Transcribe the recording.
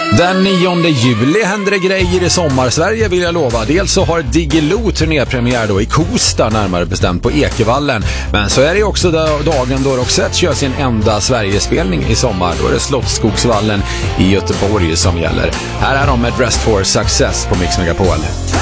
Den 9 juli händer det grejer i Sommarsverige, vill jag lova. Dels så har Diggiloo turnépremiär då i Kosta, närmare bestämt på Ekevallen. Men så är det också dagen då Roxette kör sin enda Sverigespelning i sommar. Då är det Slottsskogsvallen i Göteborg som gäller. Här är de med Dressed for Success på Mix Megapol.